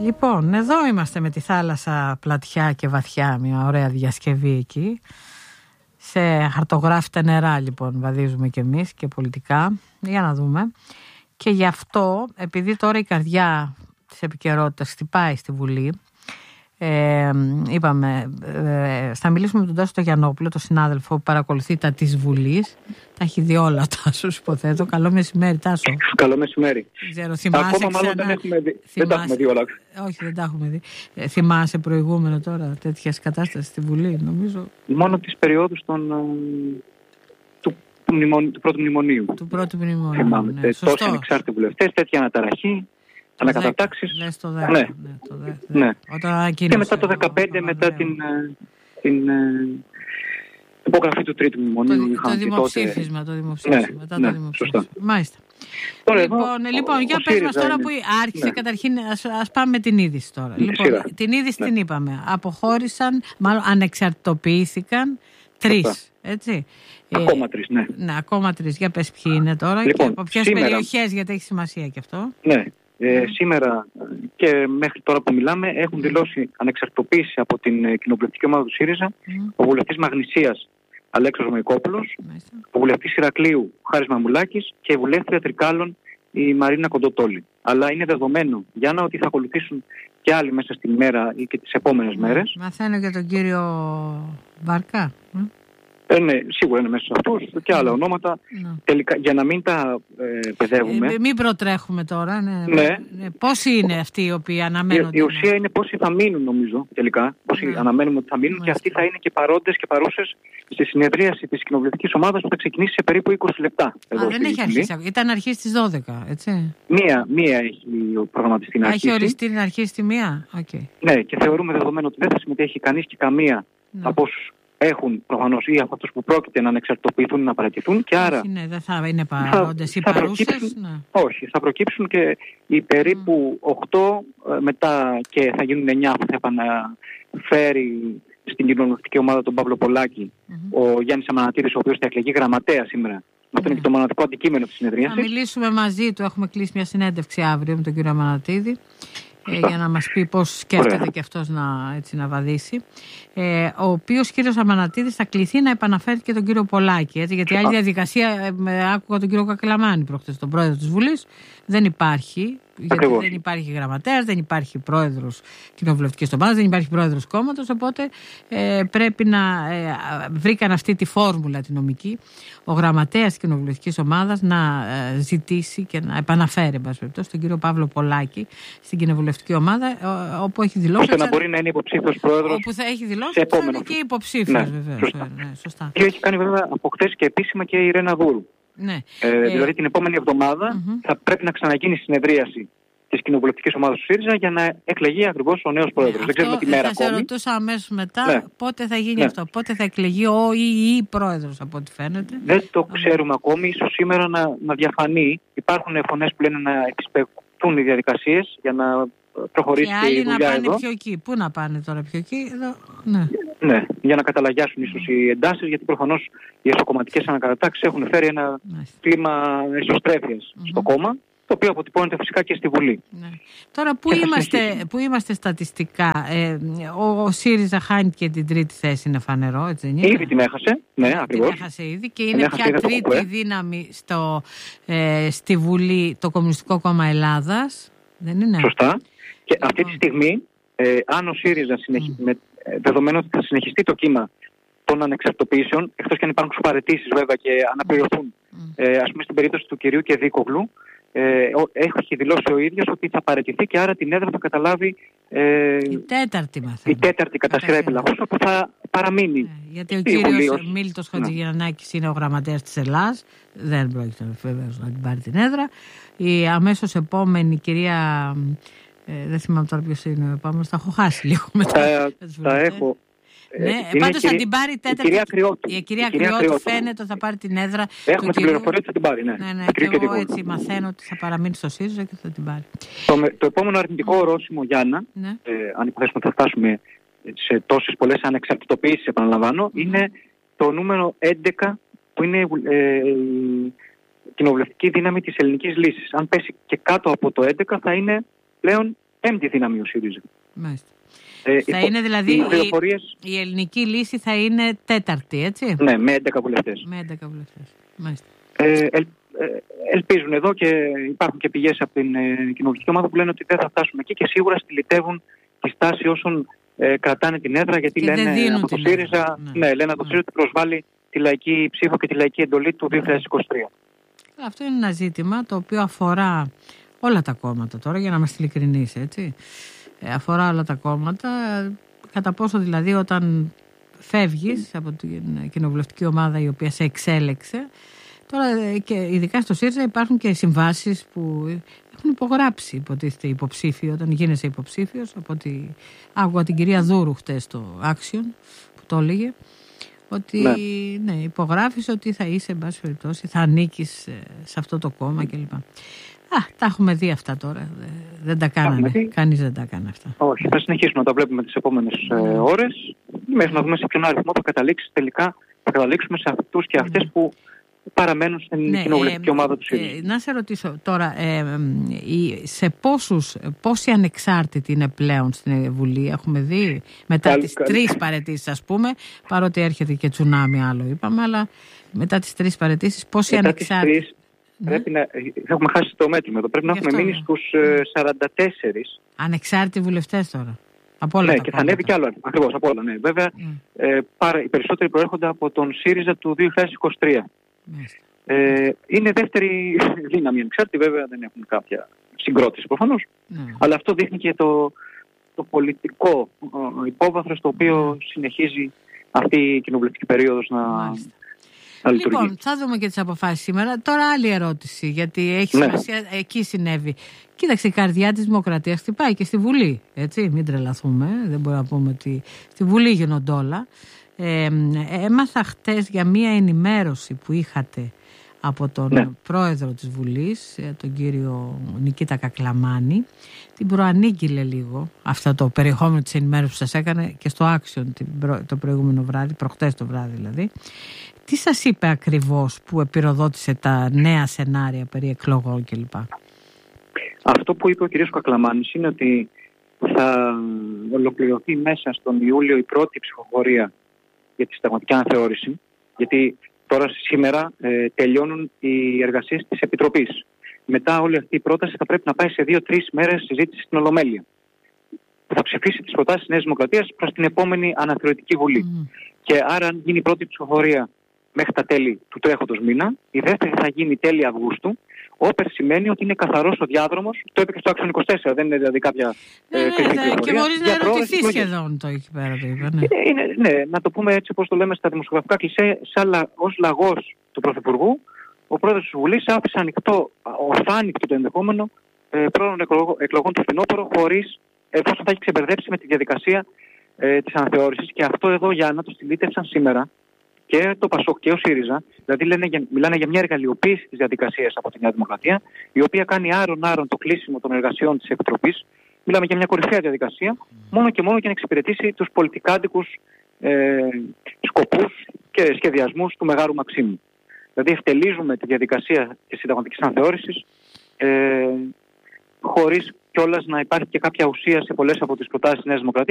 Λοιπόν, εδώ είμαστε με τη θάλασσα πλατιά και βαθιά, μια ωραία διασκευή εκεί. Σε χαρτογράφητα νερά λοιπόν βαδίζουμε κι εμείς και πολιτικά. Για να δούμε. Και γι' αυτό, επειδή τώρα η καρδιά της επικαιρότητας χτυπάει στη Βουλή, είπαμε, θα μιλήσουμε με τον Τάσο τον Γιαννόπουλο, τον συνάδελφο που παρακολουθεί τα της Βουλής. Τα έχει δει όλα ο Τάσος, υποθέτω. Καλό μεσημέρι, Τάσο. Καλό μεσημέρι. Ακόμα μάλλον δεν τα έχουμε δει όλα. Όχι, δεν τα έχουμε δει. Θυμάσαι προηγούμενο τώρα τέτοιες κατάστασεις στη Βουλή, νομίζω? Μόνο τις περιόδους του πρώτου μνημονίου. Του πρώτου μνημονίου. Θυμάμαι. Τόσοι ανεξάρτητοι βουλευτές, τέτοια αναταραχή. Ανακατατάξεις. Ναι, στο 10. Ναι. Και μετά το 2015, μετά την υπογραφή του τρίτου μνημονίου. Το δημοψήφισμα. Σωστά. Μάλιστα. Λοιπόν, για πες μας τώρα που άρχισε, καταρχήν ας πάμε με την είδηση τώρα. Λοιπόν, την είδηση την είπαμε. Αποχώρησαν, μάλλον ανεξαρτητοποιήθηκαν 3. Έτσι. Ακόμα 3, ναι. Ναι, ακόμα 3. Για πες ποιοι είναι τώρα και από ποιες περιοχές, γιατί έχει σημασία και αυτό. Ναι. Σήμερα και μέχρι τώρα που μιλάμε έχουν δηλώσει ανεξαρτητοποίηση από την κοινοβουλευτική ομάδα του ΣΥΡΙΖΑ ο βουλευτής Μαγνησίας Αλέξος Μοϊκόπουλος, ο βουλευτής Ηρακλείου Χάρης Μαμουλάκης και η βουλεύτρια Τρικάλων η Μαρίνα Κοντοτόλη. Αλλά είναι δεδομένο, Γιάννα, ότι θα ακολουθήσουν και άλλοι μέσα στη μέρα ή και τις επόμενες μέρες. Μαθαίνω για τον κύριο Βαρκά. Ναι, σίγουρα είναι μέσα σε αυτούς και άλλα ονόματα. Τελικά, για να μην τα παιδεύουμε. Μην προτρέχουμε τώρα. Ναι. Πόσοι είναι αυτοί οι οποίοι αναμένονται? Η ουσία είναι πόσοι θα μείνουν, νομίζω, τελικά. Πόσοι αναμένουμε ότι θα μείνουν και αυτοί θα είναι και παρόντες και παρούσες στη συνεδρίαση της κοινοβουλευτικής ομάδας που θα ξεκινήσει σε περίπου 20 λεπτά. Δεν έχει αρχίσει. Ήταν αρχή στις 12, έτσι. Μία έχει προγραμματιστεί να αρχίσει. Έχει οριστεί να αρχίσει στη 1. Okay. Ναι, και θεωρούμε δεδομένο ότι δεν θα συμμετέχει κανείς και καμία από όσους έχουν προφανώς ή από αυτούς που πρόκειται να ανεξαρτητοποιηθούν ή να παραιτηθούν και άρα. Ναι, δεν θα είναι παρόντες ή παρούσες. Ναι. Όχι, θα προκύψουν και οι περίπου 8 μετά και θα γίνουν 9 που θα επαναφέρει στην κοινοβουλευτική ομάδα τον Παύλο Πολάκη ο Γιάννης Αμανατίδης, ο οποίος θα εκλεγεί γραμματέα σήμερα. Αυτό είναι και το μοναδικό αντικείμενο της συνεδρίασης. Θα μιλήσουμε μαζί του, έχουμε κλείσει μια συνέντευξη αύριο με τον κύριο Αμανατίδη. Για να μας πει πώς σκέφτεται και αυτός να βαδίσει. Ο οποίος κύριος Αμανατίδης θα κληθεί να επαναφέρει και τον κύριο Πολάκη. Έτσι, γιατί άλλη διαδικασία, άκουγα τον κύριο Κακελαμάνη προχτές, τον πρόεδρο της Βουλής, δεν υπάρχει. Γιατί δεν υπάρχει γραμματέας, δεν υπάρχει πρόεδρος κοινοβουλευτικής ομάδας, δεν υπάρχει πρόεδρος κόμματος. Οπότε πρέπει να βρήκαν αυτή τη φόρμουλα τη νομική ο γραμματέας της κοινοβουλευτικής ομάδας να ζητήσει και να επαναφέρει τον κύριο Παύλο Πολάκη στην κοινοβουλευτική ομάδα, όπου έχει δηλώσει. Ώστε να μπορεί να είναι υποψήφιος πρόεδρος. Όπου θα έχει δηλώσει ότι θα είναι και υποψήφιος, βεβαίως. Σωστά. Και έχει κάνει βέβαια από χτες και επίσημα και η Ρένα Βούρου. Ναι. Δηλαδή την επόμενη εβδομάδα θα πρέπει να ξαναγίνει συνεδρίαση της κοινοβουλευτικής ομάδας του ΣΥΡΙΖΑ για να εκλεγεί ακριβώς ο νέος πρόεδρος. Δεν ξέρουμε τη μέρα ακόμη. Θα σε ρωτούσα αμέσως μετά πότε θα γίνει αυτό. Πότε θα εκλεγεί ο ή η πρόεδρος, από ό,τι φαίνεται. Δεν το ξέρουμε ακόμη. Ίσως σήμερα να διαφανεί. Υπάρχουν φωνές που λένε να επισπευτούν οι διαδικασίες για να προχωρήσει και άλλοι η δουλειά να πάνε εδώ. πιο εκεί. Πού να πάνε τώρα πιο εκεί? Εδώ. Ναι, για να καταλαγιάσουν ίσως οι εντάσεις, γιατί προφανώς οι εσωκομματικές ανακατατάξεις έχουν φέρει ένα κλίμα εσωστρέφειας στο κόμμα, το οποίο αποτυπώνεται φυσικά και στη Βουλή. Ναι. Τώρα πού είμαστε στατιστικά? Ο ΣΥΡΙΖΑ χάνει και την τρίτη θέση, είναι φανερό, έτσι δεν είναι? Ήδη την έχασε, ναι, ακριβώς. Την έχασε ήδη και είναι πια τρίτη δύναμη στη Βουλή το Κομμουνιστικό Κόμμα Ελλάδας, δεν είναι? Σωστά. Και αυτή τη στιγμή, αν ο ΣΥΡΙΖΑ δεδομένου ότι θα συνεχιστεί το κύμα των ανεξαρτητοποιήσεων, εκτός και αν υπάρχουν παραιτήσεις βέβαια και αναπληρωθούν, ας πούμε στην περίπτωση του κυρίου Κεδίκογλου, έχει δηλώσει ο ίδιος ότι θα παραιτηθεί και άρα την έδρα θα καταλάβει η τέταρτη κατά σειρά επιλαχούσα που θα παραμείνει. Γιατί ο κύριος Μίλτος Χατζηγιαννάκης είναι ο γραμματέας της Ελλάδας, δεν πρόκειται βεβαίως να την πάρει την έδρα. Η αμέσως επόμενη κυρία, δεν θυμάμαι τώρα ποιος είναι, πάμε, τα έχω χάσει λίγο μετά. Τα έχω. Ναι, πάντως θα την πάρει η τέταρτη. Η κυρία Κρυώτη φαίνεται ότι θα πάρει την έδρα. Έχουμε την πληροφορία ότι θα την πάρει, ναι. Ναι, και εγώ έτσι μαθαίνω ότι θα παραμείνει στο ΣΥΡΙΖΑ και θα την πάρει. Το επόμενο αρνητικό ορόσημο, Γιάννα, αν υποθέσουμε ότι θα φτάσουμε σε τόσες πολλές ανεξαρτητοποιήσεις, επαναλαμβάνω, είναι το νούμερο 11 που είναι η κοινοβουλευτική δύναμη της ελληνικής λύσης. Αν πέσει και κάτω από το 11 θα είναι πλέον πέμπτη δύναμη ο ΣΥΡΙΖΑ. Μάλιστα. Θα είναι δηλαδή η ελληνική λύση θα είναι τέταρτη, έτσι? Ναι, με 11 βουλευτές. Με 11 βουλευτές. Μάλιστα. Ελπίζουν εδώ και υπάρχουν και πηγές από την κοινοβουλευτική ομάδα που λένε ότι δεν θα φτάσουν εκεί και σίγουρα στυλιτεύουν τη στάση όσων κρατάνε την έδρα, γιατί και λένε από το ΣΥΡΙΖΑ, λένε από το ΣΥΡΙΖΑ ότι προσβάλλει τη λαϊκή ψήφο και τη λαϊκή εντολή του 2023. Αυτό είναι ένα ζήτημα το οποίο αφορά όλα τα κόμματα τώρα, για να είμαστε ειλικρινείς, έτσι. Αφορά όλα τα κόμματα, κατά πόσο δηλαδή όταν φεύγεις από την κοινοβουλευτική ομάδα η οποία σε εξέλεξε, τώρα και ειδικά στο ΣΥΡΙΖΑ υπάρχουν και συμβάσεις που έχουν υπογράψει, υποτίθεται, υποψήφοι όταν γίνεσαι υποψήφιος, από ότι άκουγα την κυρία Δούρου χτες στο Action που το έλεγε, ότι ναι, υπογράφεις ότι θα είσαι, εν πάση περιπτώσει, θα ανήκεις σε αυτό το κόμμα κλπ. Τα έχουμε δει αυτά τώρα. Δεν τα κάνανε. Κανείς δεν τα έκανε αυτά. Όχι, θα συνεχίσουμε να τα βλέπουμε τις επόμενες ώρες, μέχρι να δούμε σε ποιον αριθμό θα καταλήξουμε σε αυτούς και αυτές που παραμένουν στην κοινοβουλευτική ομάδα του ΣΥΡΙΖΑ. Να σε ρωτήσω τώρα, σε πόσοι ανεξάρτητοι είναι πλέον στην Βουλή? Έχουμε δει μετά τις 3 παραιτήσεις, ας πούμε, παρότι έρχεται και τσουνάμι άλλο είπαμε, αλλά μετά τις 3 παραιτήσεις πόσοι ανεξάρτητοι? Έχουμε χάσει το μέτρο εδώ. Πρέπει να έχουμε μείνει στους 44. Ανεξάρτητοι βουλευτές τώρα. Από όλα και θα ανέβει κι άλλο. Ακριβώς, από όλα. Ναι. Βέβαια, οι περισσότεροι προέρχονται από τον ΣΥΡΙΖΑ του 2023. Είναι δεύτερη δύναμη. Ανεξάρτητοι βέβαια δεν έχουν κάποια συγκρότηση προφανώς. Αλλά αυτό δείχνει και το πολιτικό υπόβαθρο στο οποίο συνεχίζει αυτή η κοινοβουλευτική περίοδος να λειτουργεί. Λοιπόν, θα δούμε και τις αποφάσεις σήμερα. Τώρα άλλη ερώτηση, γιατί έχει σημασία, εκεί συνέβη. Κοίταξε, η καρδιά της δημοκρατίας χτυπάει και στη Βουλή, έτσι, μην τρελαθούμε, δεν μπορούμε να πούμε ότι στη Βουλή γίνονται όλα. Έμαθα χτες για μία ενημέρωση που είχατε από τον πρόεδρο της Βουλής, τον κύριο Νικήτα Κακλαμάνη. Την προανήγγειλε λίγο αυτό το περιεχόμενο της ενημέρωσης που σας έκανε και στο Action το προηγούμενο βράδυ, προχτές το βράδυ δηλαδή. Τι σας είπε ακριβώς που επιρροδότησε τα νέα σενάρια περί εκλογών κλπ? Αυτό που είπε ο κ. Κακλαμάνης είναι ότι θα ολοκληρωθεί μέσα στον Ιούλιο η πρώτη ψηφοφορία για τη συνταγματική αναθεώρηση, γιατί τώρα σήμερα τελειώνουν οι εργασίες της Επιτροπής. Μετά όλη αυτή η πρόταση θα πρέπει να πάει σε 2-3 μέρες συζήτηση στην Ολομέλεια. Θα ψηφίσει τις προτάσεις της Νέας Δημοκρατίας προς την επόμενη αναθεωρητική Βουλή. Και άρα, αν γίνει η πρώτη ψηφοφορία μέχρι τα τέλη του τρέχοντος μήνα, η δεύτερη θα γίνει τέλη Αυγούστου. Όπερ σημαίνει ότι είναι καθαρός ο διάδρομος. Το είπε και στο Action 24, δεν είναι δηλαδή κάποια κριτική πληροφορία. Και μπορείς να ερωτηθείς σχεδόν το εκεί πέρα, το είπε. Να το πούμε έτσι όπως το λέμε στα δημοσιογραφικά κλισέ, ως λαγός του Πρωθυπουργού, ο πρόεδρος της Βουλής άφησε ανοιχτό το ενδεχόμενο πρόωρων εκλογών το φθινόπωρο, χωρίς, εφόσον θα έχει ξεμπερδέψει με τη διαδικασία της αναθεώρησης. Και αυτό εδώ για να το στυλίτευσαν σήμερα και το ΠΑΣΟΚ και ο ΣΥΡΙΖΑ, δηλαδή μιλάνε για μια εργαλειοποίηση της διαδικασίας από τη Νέα Δημοκρατία, η οποία κάνει άρον-άρον το κλείσιμο των εργασιών της Επιτροπής. Μιλάμε για μια κορυφαία διαδικασία, μόνο και μόνο για να εξυπηρετήσει τους πολιτικάντικους σκοπούς και σχεδιασμούς του Μεγάρου Μαξίμου. Δηλαδή ευτελίζουμε τη διαδικασία της συνταγματικής αναθεώρησης χωρίς κιόλας να υπάρχει και κάποια ουσία σε πολλές από τις προτάσεις της Νέας Δημοκρατίας.